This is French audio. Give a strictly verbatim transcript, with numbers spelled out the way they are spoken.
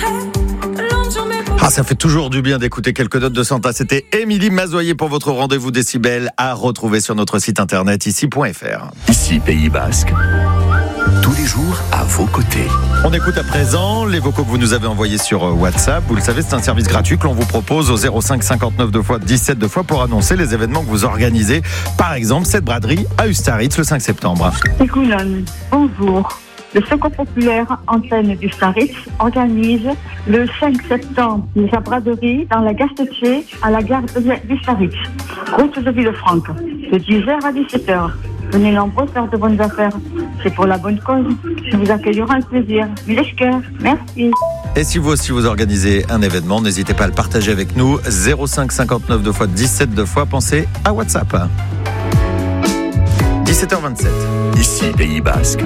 Ah, ça fait toujours du bien d'écouter quelques notes de Santa. C'était Émilie Mazoyer pour votre rendez-vous décibel à retrouver sur notre site internet ici point f r. Ici Pays Basque, tous les jours à vos côtés. On écoute à présent les vocaux que vous nous avez envoyés sur WhatsApp. Vous le savez, c'est un service gratuit que l'on vous propose au zéro cinq cinquante-neuf deux fois dix-sept deux fois pour annoncer les événements que vous organisez. Par exemple, cette braderie à Ustaritz le cinq septembre. Écoulon, bonjour. Le Secours populaire antenne du Staritz organise le cinq septembre sa braderie dans la gare Tché à la gare du Staritz, route de Villefranche, de dix heures à dix-sept heures. Venez nombreux faire de bonnes affaires. C'est pour la bonne cause. Nous vous accueillerons avec plaisir. Vilesquer, merci. Et si vous aussi vous organisez un événement, n'hésitez pas à le partager avec nous. zéro cinq cinquante-neuf deux fois dix-sept deux fois, pensez à WhatsApp. dix-sept heures vingt-sept. Ici Pays Basque.